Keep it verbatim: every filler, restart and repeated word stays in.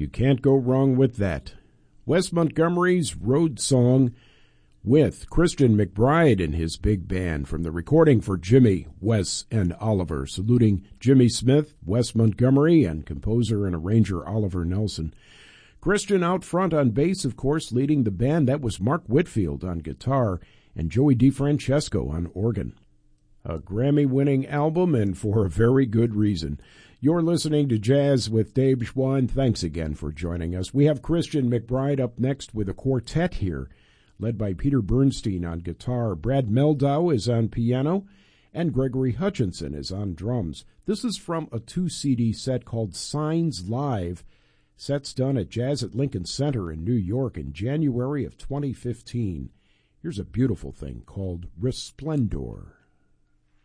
You can't go wrong with that. Wes Montgomery's Road Song with Christian McBride and his big band from the recording for Jimmy, Wes, and Oliver, saluting Jimmy Smith, Wes Montgomery, and composer and arranger Oliver Nelson. Christian out front on bass, of course, leading the band. That was Mark Whitfield on guitar and Joey DeFrancesco on organ. A Grammy-winning album, and for a very good reason. You're listening to Jazz with Dave Schwan. Thanks again for joining us. We have Christian McBride up next with a quartet here, led by Peter Bernstein on guitar. Brad Meldau is on piano, and Gregory Hutchinson is on drums. This is from a two-C D set called Signs Live. Sets done at Jazz at Lincoln Center in New York in January of twenty fifteen. Here's a beautiful thing called Resplendor.